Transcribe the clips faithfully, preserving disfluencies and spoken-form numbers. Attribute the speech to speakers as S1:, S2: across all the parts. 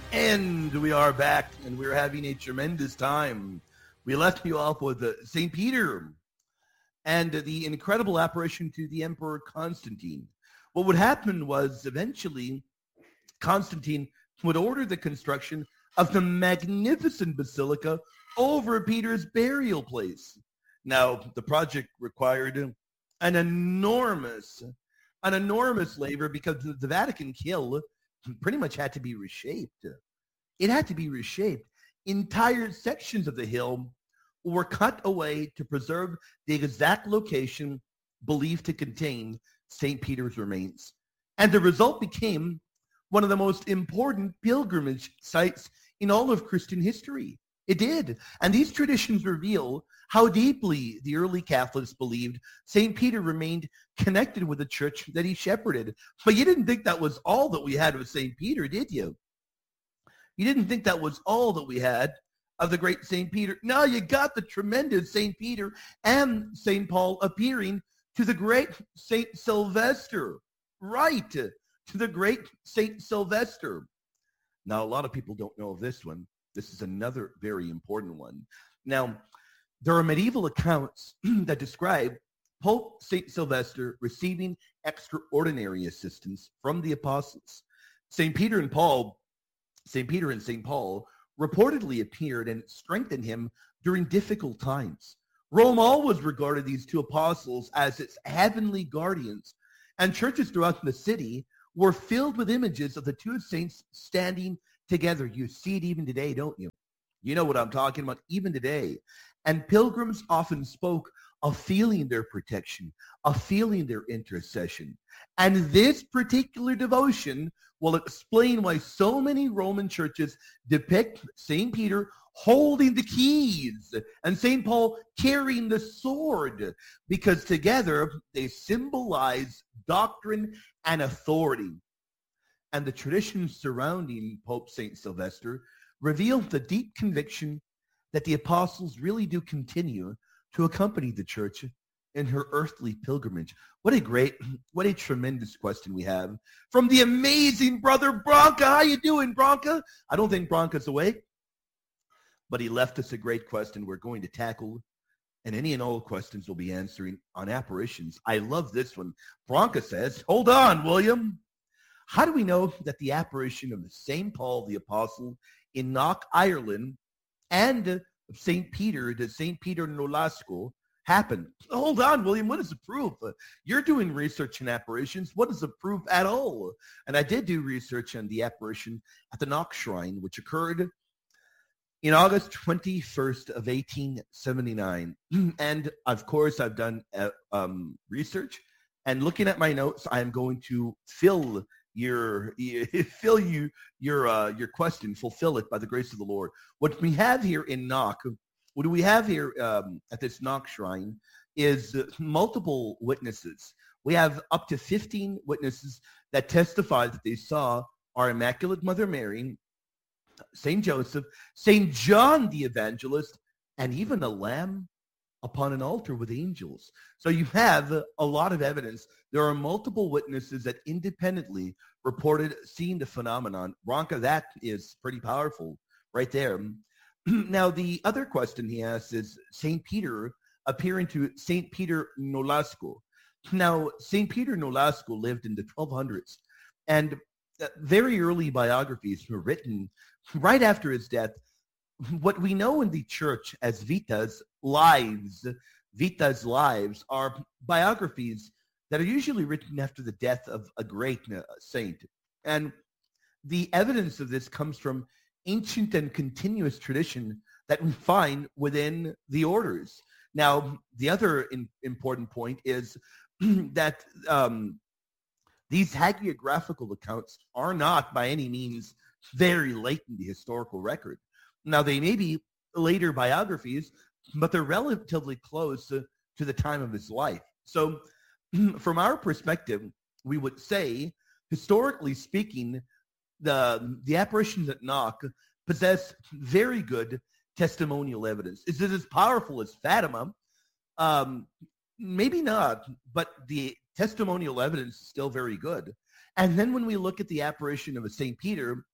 S1: And we are back, and we're having a tremendous time. We left you off with uh, Saint Peter and the incredible apparition to the Emperor Constantine. What would happen was eventually Constantine would order the construction of the magnificent basilica over Peter's burial place. Now, the project required an enormous, an enormous labor because the Vatican Hill pretty much had to be reshaped. It had to be reshaped. Entire sections of the hill were cut away to preserve the exact location believed to contain Saint Peter's remains. And the result became one of the most important pilgrimage sites in all of Christian history. It did. And these traditions reveal how deeply the early Catholics believed Saint Peter remained connected with the church that he shepherded. But you didn't think that was all that we had with Saint Peter, did you? You didn't think that was all that we had of the great Saint Peter. No, you got the tremendous Saint Peter and Saint Paul appearing to the great Saint Sylvester. Right, to the great Saint Sylvester. Now, a lot of people don't know of this one. This is another very important one. Now, there are medieval accounts that describe Pope Saint Sylvester receiving extraordinary assistance from the apostles. Saint Peter and Paul Saint Peter and Saint Paul reportedly appeared and strengthened him during difficult times. Rome always regarded these two apostles as its heavenly guardians, and churches throughout the city were filled with images of the two saints standing together. You see it even today, don't you? You know what I'm talking about, even today. And pilgrims often spoke of feeling their protection, of feeling their intercession. And this particular devotion will explain why so many Roman churches depict Saint Peter holding the keys and Saint Paul carrying the sword, because together they symbolize doctrine and authority. And the traditions surrounding Pope Saint Sylvester reveal the deep conviction that the apostles really do continue to accompany the church in her earthly pilgrimage. What a great, what a tremendous question we have from the amazing brother Bronca. How you doing, Bronca? I don't think Bronca's awake, but he left us a great question we're going to tackle, and any and all questions we'll be answering on apparitions. I love this one. Bronca says, hold on, William. How do we know that the apparition of the Saint Paul the Apostle in Knock, Ireland, and of Saint Peter, the Saint Peter Nolasco, happened? Hold on, William. What is the proof? Uh, you're doing research in apparitions. What is the proof at all? And I did do research on the apparition at the Knock Shrine, which occurred in August twenty-first of eighteen seventy-nine. And of course, I've done uh, um, research. And looking at my notes, I am going to fill your fill you your uh, your question, fulfill it by the grace of the Lord. What we have here in Knock, what do we have here um, at this Knock Shrine is uh, multiple witnesses. We have up to fifteen witnesses that testify that they saw our Immaculate Mother Mary, Saint Joseph, Saint John the Evangelist, and even a lamb upon an altar with angels. So you have a lot of evidence. There are multiple witnesses that independently reported seeing the phenomenon. Bronca, that is pretty powerful right there. Now, the other question he asks is Saint Peter appearing to Saint Peter Nolasco. Now, Saint Peter Nolasco lived in the twelve hundreds, and very early biographies were written right after his death. What we know in the church as Vita's lives, Vita's lives are biographies that are usually written after the death of a great saint. And the evidence of this comes from ancient and continuous tradition that we find within the orders. Now, the other in, important point is that um, these hagiographical accounts are not by any means very late in the historical record. Now, they may be later biographies, but they're relatively close to, to the time of his life. So from our perspective, we would say, historically speaking, the, the apparitions at Knock possess very good testimonial evidence. Is it as powerful as Fatima? Um, maybe not, but the testimonial evidence is still very good. And then when we look at the apparition of a Saint Peter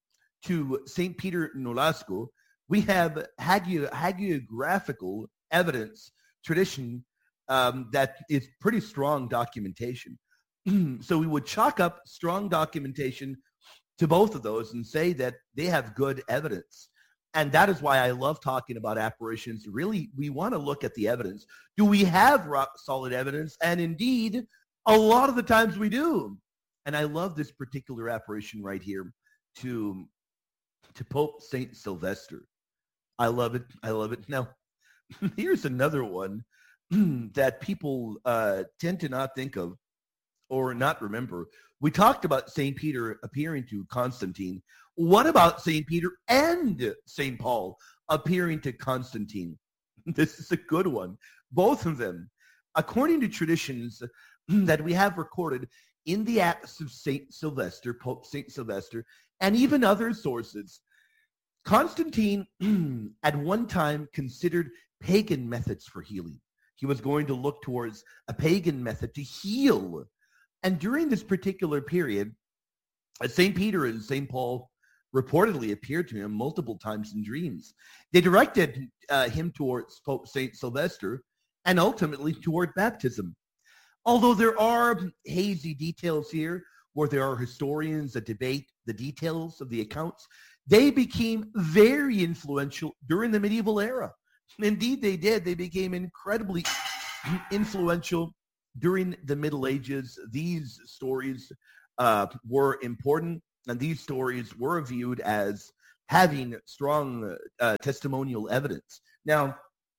S1: to Saint Peter Nolasco, we have hagi- hagiographical evidence, tradition, um, that is pretty strong documentation. So we would chalk up strong documentation to both of those and say that they have good evidence. And that is why I love talking about apparitions. Really, we want to look at the evidence. Do we have rock solid evidence? And indeed, a lot of the times we do. And I love this particular apparition right here to, to Pope Saint Sylvester. I love it. I love it. Now, here's another one that people uh, tend to not think of or not remember. We talked about Saint Peter appearing to Constantine. What about Saint Peter and Saint Paul appearing to Constantine? This is a good one. Both of them, according to traditions that we have recorded in the Acts of Saint Sylvester, Pope Saint Sylvester, and even other sources, Constantine at one time considered pagan methods for healing. He was going to look towards a pagan method to heal. And during this particular period, Saint Peter and Saint Paul reportedly appeared to him multiple times in dreams. They directed uh, him towards Pope Saint Sylvester and ultimately toward baptism. Although there are hazy details here where there are historians that debate the details of the accounts, they became very influential during the medieval era. Indeed, they did. They became incredibly influential during the Middle Ages. These stories uh, were important, and these stories were viewed as having strong uh, testimonial evidence. Now,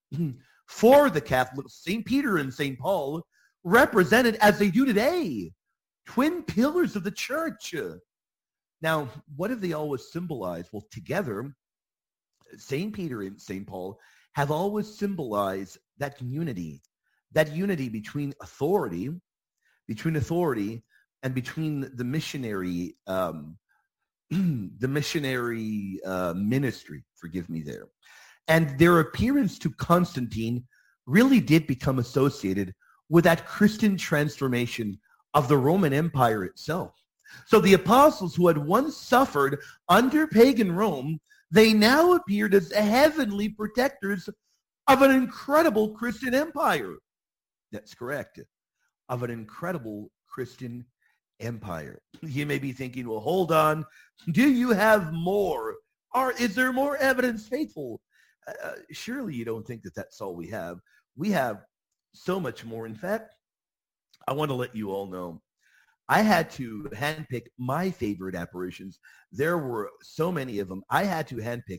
S1: for the Catholics, Saint Peter and Saint Paul represented, as they do today, twin pillars of the church. Now, what have they always symbolized? Well, together, Saint Peter and Saint Paul have always symbolized that unity, that unity between authority, between authority and between the missionary, um, the missionary uh, ministry, forgive me there. And their appearance to Constantine really did become associated with that Christian transformation of the Roman Empire itself. So the apostles who had once suffered under pagan Rome, they now appeared as heavenly protectors of an incredible Christian empire. That's correct. Of an incredible Christian empire. You may be thinking, well, hold on. Do you have more? Or is there more evidence faithful? Uh, surely you don't think that that's all we have. We have so much more. In fact, I want to let you all know, I had to handpick my favorite apparitions. There were so many of them. I had to handpick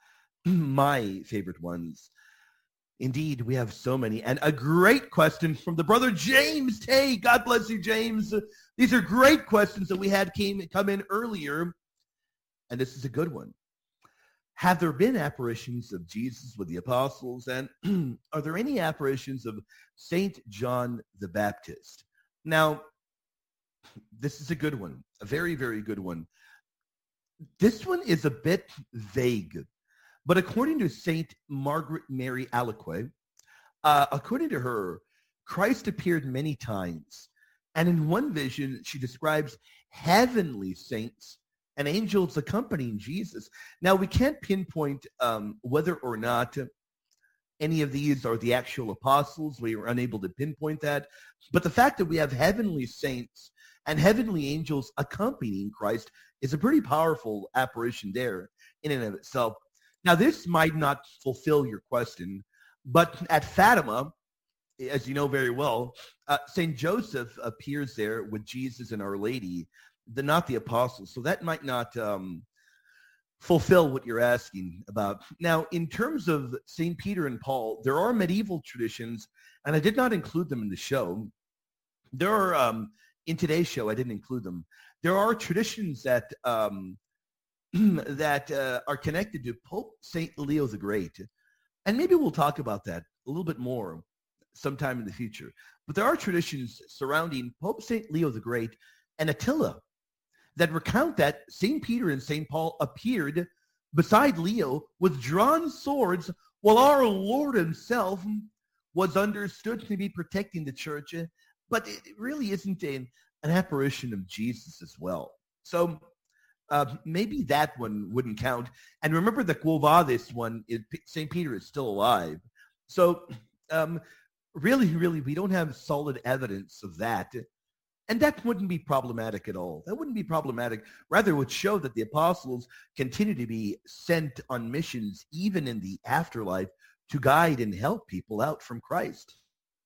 S1: my favorite ones. Indeed, we have so many. And a great question from the brother James Tay. God bless you, James. These are great questions that we had came come in earlier. And this is a good one. Have there been apparitions of Jesus with the apostles? And are there any apparitions of Saint John the Baptist? Now, this is a good one, a very, very good one. This one is a bit vague, but according to Saint Margaret Mary Alacoque, uh, according to her, Christ appeared many times. And in one vision, she describes heavenly saints and angels accompanying Jesus. Now, we can't pinpoint um, whether or not any of these are the actual apostles. We are unable to pinpoint that. But the fact that we have heavenly saints and heavenly angels accompanying Christ is a pretty powerful apparition there in and of itself. Now, this might not fulfill your question, but at Fatima, as you know very well, uh, Saint Joseph appears there with Jesus and Our Lady, the, not the apostles. So that might not um, fulfill what you're asking about. Now, in terms of Saint Peter and Paul, there are medieval traditions, and I did not include them in the show. There are, um, in today's show, I didn't include them. There are traditions that um, that uh, are connected to Pope Saint Leo the Great. And maybe we'll talk about that a little bit more sometime in the future. But there are traditions surrounding Pope Saint Leo the Great and Attila that recount that Saint Peter and Saint Paul appeared beside Leo with drawn swords while our Lord himself was understood to be protecting the church. But it really isn't an, an apparition of Jesus as well. So uh, maybe that one wouldn't count. And remember the Quo Vadis one, Saint Peter is still alive. So um, really, really, we don't have solid evidence of that. And that wouldn't be problematic at all. That wouldn't be problematic. Rather, it would show that the apostles continue to be sent on missions, even in the afterlife, to guide and help people out from Christ.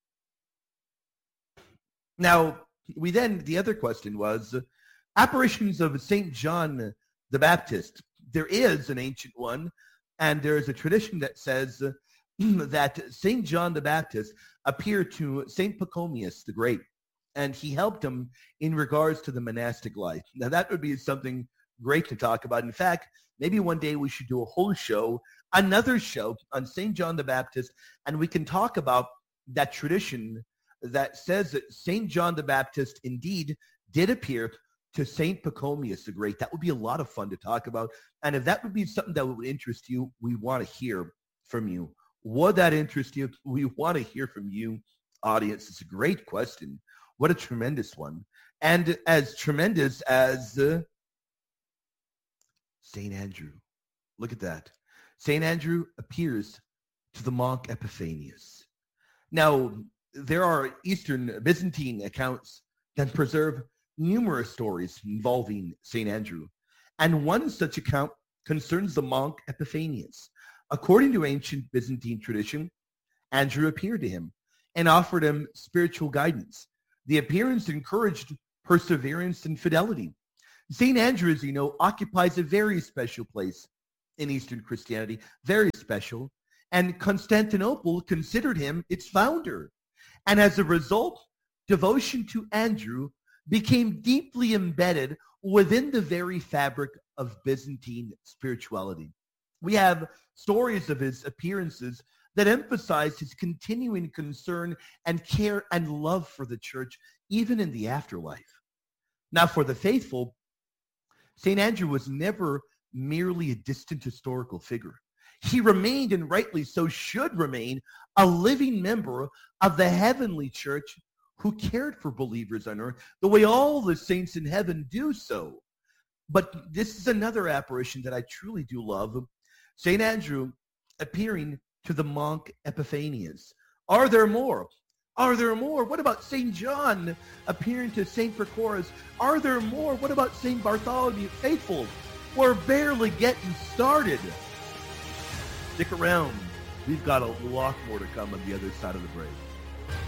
S1: Now, we then, the other question was, uh, apparitions of Saint John the Baptist. There is an ancient one, and there is a tradition that says uh, that Saint John the Baptist appeared to Saint Pachomius the Great, and he helped him in regards to the monastic life. Now, that would be something great to talk about. In fact, maybe one day we should do a whole show, another show on Saint John the Baptist, and we can talk about that tradition that says that Saint John the Baptist indeed did appear to Saint Pachomius the Great. That would be a lot of fun to talk about. And if that would be something that would interest you, we want to hear from you. Would that interest you? We want to hear from you, audience. It's a great question. What a tremendous one. And as tremendous as uh, Saint Andrew. Look at that. Saint Andrew appears to the monk Epiphanius. Now, there are Eastern Byzantine accounts that preserve numerous stories involving Saint Andrew. And one such account concerns the monk Epiphanius. According to ancient Byzantine tradition, Andrew appeared to him and offered him spiritual guidance. The appearance encouraged perseverance and fidelity. Saint Andrew, as you know, occupies a very special place in Eastern Christianity, very special, and Constantinople considered him its founder. And as a result, devotion to Andrew became deeply embedded within the very fabric of Byzantine spirituality. We have stories of his appearances that emphasize his continuing concern and care and love for the church, even in the afterlife. Now, for the faithful, Saint Andrew was never merely a distant historical figure. He remained, and rightly so should remain, a living member of the heavenly church who cared for believers on earth the way all the saints in heaven do so. But this is another apparition that I truly do love. Saint Andrew appearing to the monk Epiphanius. Are there more? Are there more? What about Saint John appearing to Saint Prochorus? Are there more? What about Saint Bartholomew Faithful? We're barely getting started. Stick around. We've got a lot more to come on the other side of the break.